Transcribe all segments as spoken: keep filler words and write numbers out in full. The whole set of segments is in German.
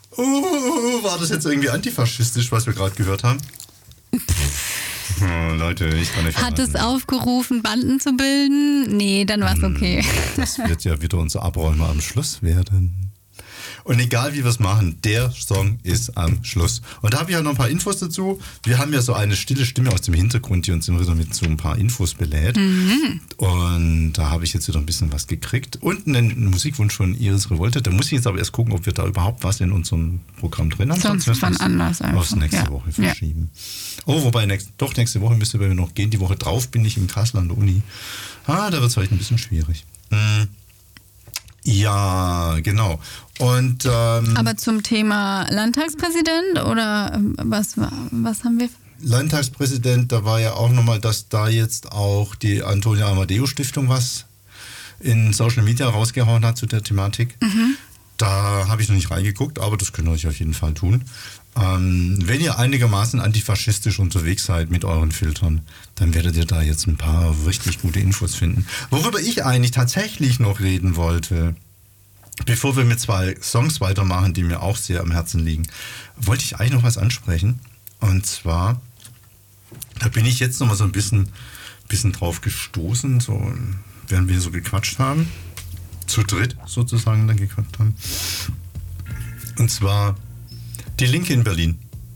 Uh, war das jetzt irgendwie antifaschistisch, was wir gerade gehört haben? Oh, Leute, ich kann nicht Hat es aufgerufen, Banden zu bilden? Nee, dann war es okay. Das wird ja wieder unser Abräumer am Schluss werden. Und egal wie wir es machen, der Song ist am Schluss. Und da habe ich ja noch ein paar Infos dazu. Wir haben ja so eine stille Stimme aus dem Hintergrund, die uns immer wieder mit so ein paar Infos belädt. Mhm. Und da habe ich jetzt wieder ein bisschen was gekriegt. Und einen Musikwunsch von Iris Revolte. Da muss ich jetzt aber erst gucken, ob wir da überhaupt was in unserem Programm drin haben. Sonst von anders einfach. Aufs nächste ja. Woche verschieben. Ja. Oh, wobei, nächst, doch nächste Woche müsste bei mir noch gehen. Die Woche drauf bin ich in Kassel an der Uni. Ah, da wird es vielleicht ein bisschen schwierig. Mhm. Ja, genau. Und, ähm, aber zum Thema Landtagspräsident oder was, was haben wir? Landtagspräsident, da war ja auch nochmal, dass da jetzt auch die Antonia Amadeo Stiftung was in Social Media rausgehauen hat zu der Thematik. Mhm. Da habe ich noch nicht reingeguckt, aber das könnt ihr euch auf jeden Fall tun. Ähm, wenn ihr einigermaßen antifaschistisch unterwegs seid mit euren Filtern, dann werdet ihr da jetzt ein paar richtig gute Infos finden. Worüber ich eigentlich tatsächlich noch reden wollte, bevor wir mit zwei Songs weitermachen, die mir auch sehr am Herzen liegen, wollte ich eigentlich noch was ansprechen. Und zwar, da bin ich jetzt noch mal so ein bisschen, bisschen drauf gestoßen, so während wir so gequatscht haben, zu dritt sozusagen dann gequatscht haben. Und zwar die Linke in Berlin.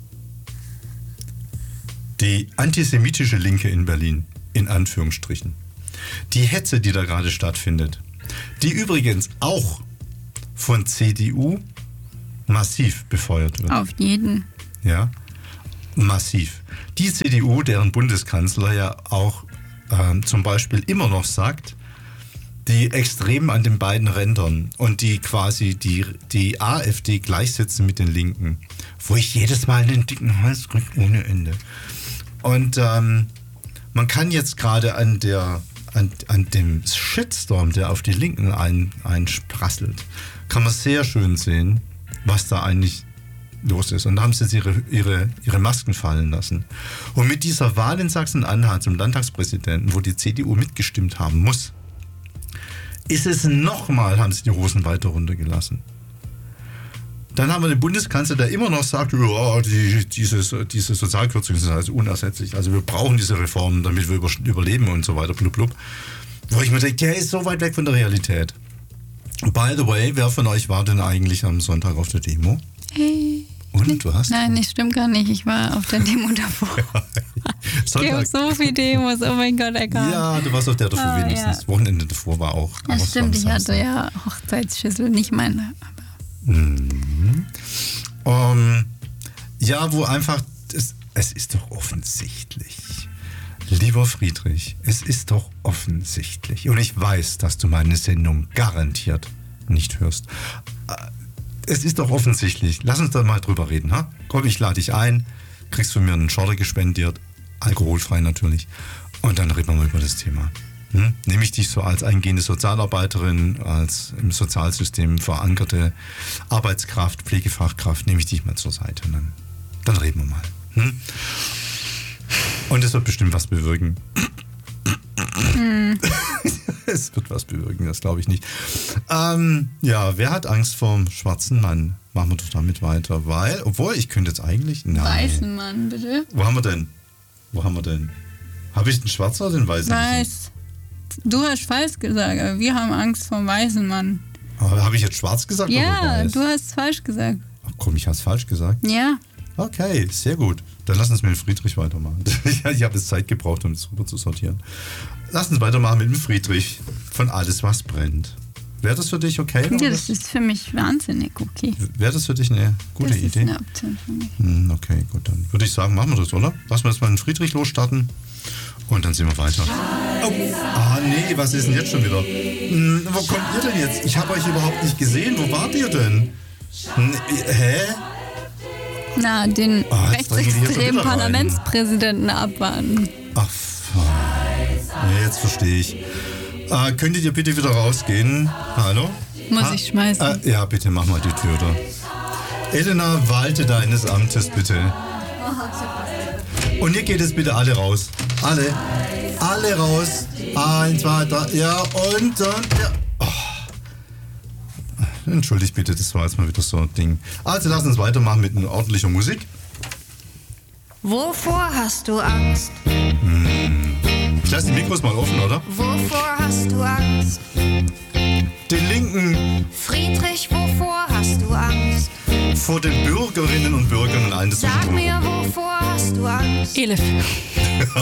Die antisemitische Linke in Berlin, in Anführungsstrichen. Die Hetze, die da gerade stattfindet, die übrigens auch von C D U massiv befeuert wird. Auf jeden. Ja, massiv. Die C D U, deren Bundeskanzler ja auch äh, zum Beispiel immer noch sagt, die Extremen an den beiden Rändern und die quasi die, die AfD gleichsetzen mit den Linken, wo ich jedes Mal einen dicken Hals kriege ohne Ende. Und ähm, man kann jetzt gerade an der an, an dem Shitstorm, der auf die Linken ein, einsprasselt, kann man sehr schön sehen, was da eigentlich los ist. Und da haben sie ihre, ihre, ihre Masken fallen lassen. Und mit dieser Wahl in Sachsen-Anhalt zum Landtagspräsidenten, wo die C D U mitgestimmt haben muss, ist es nochmal, haben sie die Hosen weiter runtergelassen. Dann haben wir den Bundeskanzler, der immer noch sagt, ja, die, dieses, diese Sozialkürzungen sind also unersetzlich. Also wir brauchen diese Reformen, damit wir über, überleben und so weiter. Blub, blub. Wo ich mir denke, der ist so weit weg von der Realität. By the way, wer von euch war denn eigentlich am Sonntag auf der Demo? Hey. Und, du hast? Nein, das stimmt gar nicht. Ich war auf der Demo davor. Es gibt so viele Demos, oh mein Gott, egal. Ja, du warst auf der davor ah, wenigstens. Ja. Das Wochenende davor war auch. Ja, stimmt, ich hatte ja Hochzeitsschüssel, nicht meine. Mhm. Um, ja, wo einfach, es, es ist doch offensichtlich. Lieber Friedrich, es ist doch offensichtlich. Und ich weiß, dass du meine Sendung garantiert nicht hörst. Es ist doch offensichtlich. Lass uns da mal drüber reden. Ha? Komm, ich lade dich ein, kriegst von mir einen Schorle gespendiert, alkoholfrei natürlich. Und dann reden wir mal über das Thema. Hm? Nehme ich dich so als eingehende Sozialarbeiterin, als im Sozialsystem verankerte Arbeitskraft, Pflegefachkraft, nehme ich dich mal zur Seite. Und dann, dann reden wir mal. Hm? Und es wird bestimmt was bewirken. Hm. Es wird was bewirken, das glaube ich nicht. Ähm, ja, wer hat Angst vorm schwarzen Mann? Machen wir doch damit weiter, weil, obwohl ich könnte jetzt eigentlich... Nein. Weißen Mann, bitte. Wo haben wir denn? Wo haben wir denn? Habe ich den schwarzen oder den weißen? Weiß. Du hast falsch gesagt, aber wir haben Angst vor dem weißen Mann. Aber habe ich jetzt schwarz gesagt ja, oder weiß? Du hast falsch gesagt. Ach komm, ich habe es falsch gesagt? Ja. Okay, sehr gut. Dann lass uns mit dem Friedrich weitermachen. Ich habe jetzt Zeit gebraucht, um es rüber zu sortieren. Lass uns weitermachen mit dem Friedrich von Alles, was brennt. Wäre das für dich okay? Ja, das ist für mich wahnsinnig okay. Wäre das für dich eine gute das Idee? Das ist eine Option für mich. Hm, okay, gut, dann würde ich sagen, machen wir das, oder? Lassen wir jetzt mal den Friedrich losstarten und dann sehen wir weiter. Oh. Ah, nee, was ist denn jetzt schon wieder? Hm, wo kommt ihr denn jetzt? Ich habe euch überhaupt nicht gesehen. Wo wart ihr denn? Hm, hä? Na, den oh, rechtsextremen Parlamentspräsidenten abwarten. Ach, ja, jetzt verstehe ich. Äh, könntet ihr bitte wieder rausgehen? Hallo? Muss ha? ich schmeißen? Äh, ja, bitte mach mal die Tür da. Elena, walte deines Amtes bitte. Und ihr geht jetzt bitte alle raus. Alle. Alle raus. Eins, zwei, drei. Ja, und dann. Ja. Oh. entschuldigt bitte, das war jetzt mal wieder so ein Ding. Also lass uns weitermachen mit ordentlicher Musik. Wovor hast du Angst? Hm. Ich lasse die Mikros mal offen, oder? Wovor hast du Angst? Den Linken. Friedrich, wovor hast du Angst? Vor den Bürgerinnen und Bürgern und allen das Sag mir, wovor hast du Angst? Elif.